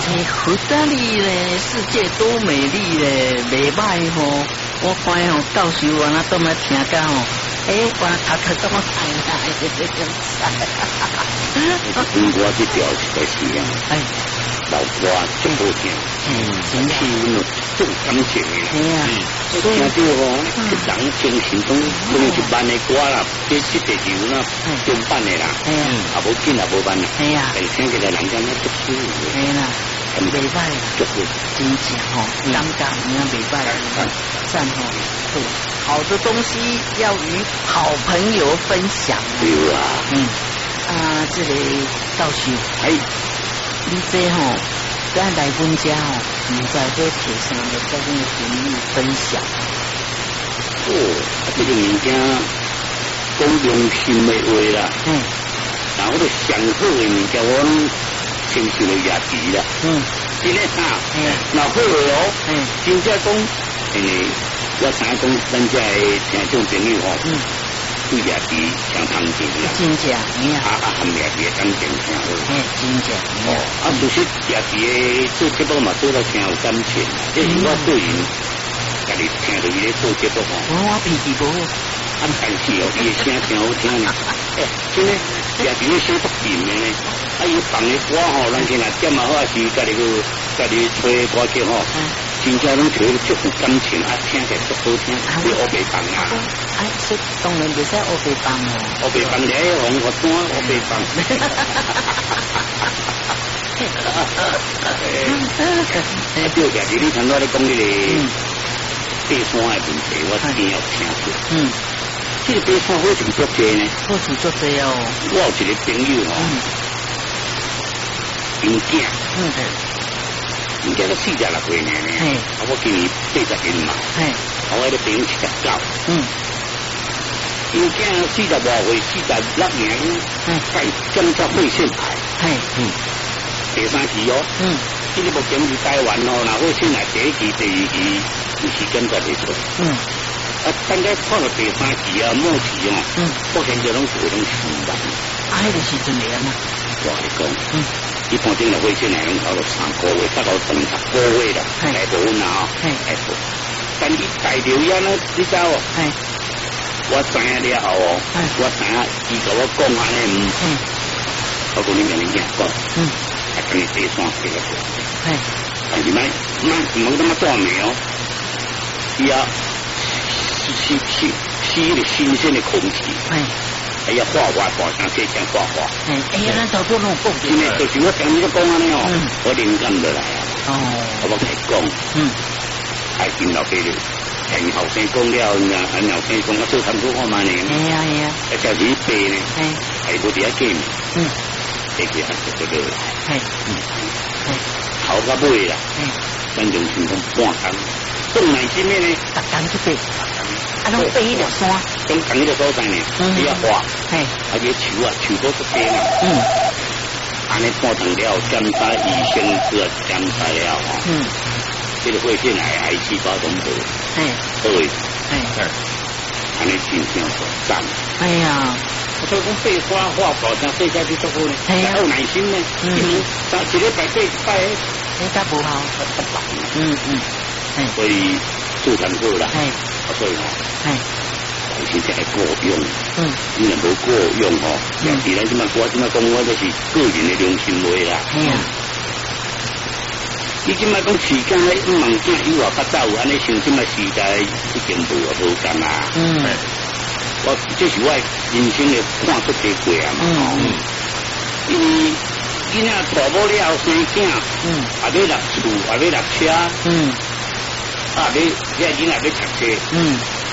佛达利咧，世界多美丽咧，袂歹吼。我看吼教授完了都没听讲吼，我头都我睇啦， 我这条实在是啊，老歌真好听，气氛重感情的，听到哦，人精神中可能一万的歌啦，这第二啦，中版的啦，啊无紧啊无慢啦，但听起来人家那足舒服的， 啦，袂歹啦， 足好， 真正吼，感觉你看袂歹，赞吼，对，好的东西要与好朋友分享， 对啊， 这个教授，你这吼。咱来阮家哦，唔知要提啥的跟你朋友分享。 这个物件讲良心的话啦，然后就上好的物件，我拢承受了压力啦。真的那好的哦，真正讲，我常讲咱家的听众朋友哦。对也是像汤钱啦， 真正含也是感情挺好。 真正其实也是做节目嘛，做到挺有感情。这是我个人家己听到伊咧做节目吼。 我脾气不好， 但是哦，伊的声挺好听的。真的也是咧写作品的呢。伊放的歌吼，咱现在点啊好是家己吹歌曲吼。真正拢找足有感情，听起来足好听，你乌白放啊！ 说当然袂使乌白放哦， 乌白放你喺红我单乌白放。对嘅，你听到你讲你个爬山嘅问题，我一定要听出。这个爬山好处足多呢， 好处足多哦。 我有一个朋友哦，有囝。人家都46岁呢，我今年80年嘛，我喺度顶79，因囝40多岁，46年，检测肺腺癌，第3期哦，现在目前是台湾哦，那肺腺癌第1期、第2期有时检测袂出，等下看到第3期啊、末期哦，目前就拢是会拢死亡， 迄个时阵嚟啊嘛， 我嚟讲，一般正常肺腺癌拢搞到3个月，大概等10个月啦，大部分啊，但伊大流烟呢，你知哦？我知影了后哦，我知影伊甲我讲安尼，我讲你明年讲，等你爬山去了，但是唔好那么断命哦，要吸一个新鲜的空气。要画画，大声这样画画。 咱头都弄讲真的，就是我听你讲安尼哦，我灵感就来啊。我开始讲，爱听老爸的，听后生讲了，然后生讲我做参考看嘛呢。叫你爸呢，系无伫遐见，这个还是这个来。头到尾啦，咱用成功半工，动耐心的呢， 逐工去爬，拢爬迄条山， 拢同迄个所在呢，你要画，且树都是白呢，安尼看长了，检查医生个检查了这个肺腺癌细胞拢无，对，安尼真正赞。我说讲爬山画宝像爬下去足好呢，还有耐心呢，一礼拜爬一摆， 较无效， 所以做参考啦，所以其实係過用，你若無過用哦，尤其咱即馬我即馬講我都是個人嘅良心話啦。你即馬講時間咧，唔望見以外較早有安尼像即馬時代已經無同啦。我這是我人生嘅看出嘅過啊嘛。因為囡仔大母了生囝，也要落厝，也要落車，也要囡仔要讀書。